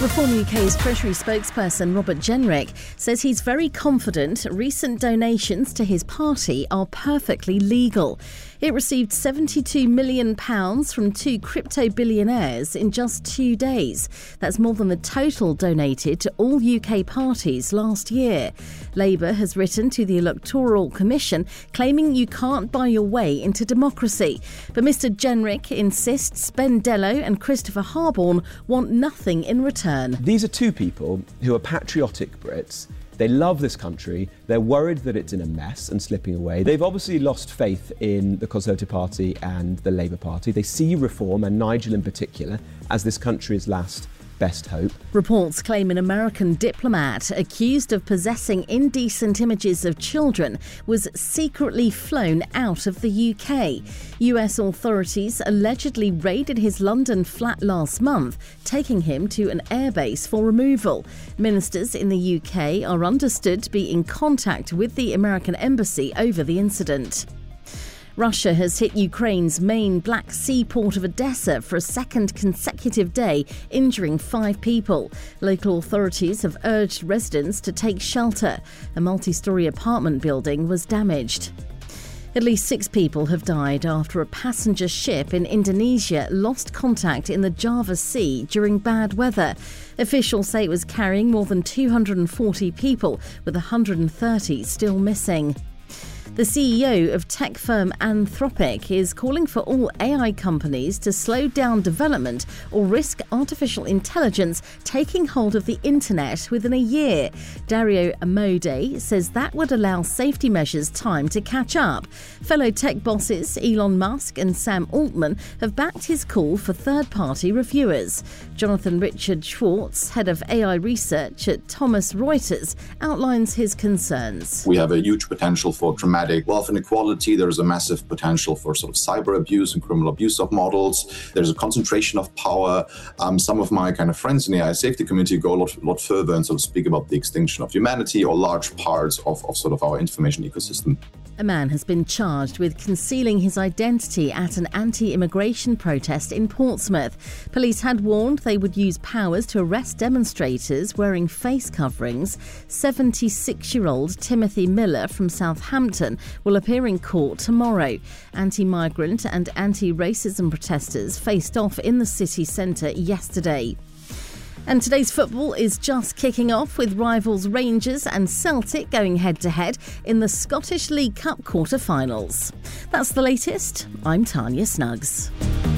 Reform UK's Treasury spokesperson Robert Jenrick says he's very confident recent donations to his party are perfectly legal. It received £72 million from two crypto billionaires in just 2 days. That's more than the total donated to all UK parties last year. Labour has written to the Electoral Commission claiming you can't buy your way into democracy. But Mr Jenrick insists Ben Dello and Christopher Harborne want nothing in return. These are two people who are patriotic Brits. They love this country. They're worried that it's in a mess and slipping away. They've obviously lost faith in the Conservative Party and the Labour Party. They see Reform, and Nigel in particular, as this country's last best hope. Reports claim an American diplomat accused of possessing indecent images of children was secretly flown out of the UK. US authorities allegedly raided his London flat last month, taking him to an airbase for removal. Ministers in the UK are understood to be in contact with the American embassy over the incident. Russia has hit Ukraine's main Black Sea port of Odessa for a second consecutive day, injuring 5 people. Local authorities have urged residents to take shelter. A multi-storey apartment building was damaged. At least 6 people have died after a passenger ship in Indonesia lost contact in the Java Sea during bad weather. Officials say it was carrying more than 240 people, with 130 still missing. The CEO of tech firm Anthropic is calling for all AI companies to slow down development or risk artificial intelligence taking hold of the internet within a year. Dario Amodei says that would allow safety measures time to catch up. Fellow tech bosses Elon Musk and Sam Altman have backed his call for third-party reviewers. Jonathan Richard Schwartz, head of AI research at Thomson Reuters, outlines his concerns. We have a huge potential for dramatic wealth inequality. There is a massive potential for sort of cyber abuse and criminal abuse of models. There's a concentration of power. Some of my kind of friends in the AI safety community go a lot further and sort of speak about the extinction of humanity or large parts of sort of our information ecosystem. A man has been charged with concealing his identity at an anti-immigration protest in Portsmouth. Police had warned they would use powers to arrest demonstrators wearing face coverings. 76-year-old Timothy Miller from Southampton will appear in court tomorrow. Anti-migrant and anti-racism protesters faced off in the city centre yesterday. And today's football is just kicking off with rivals Rangers and Celtic going head-to-head in the Scottish League Cup quarter-finals. That's the latest. I'm Tanya Snuggs.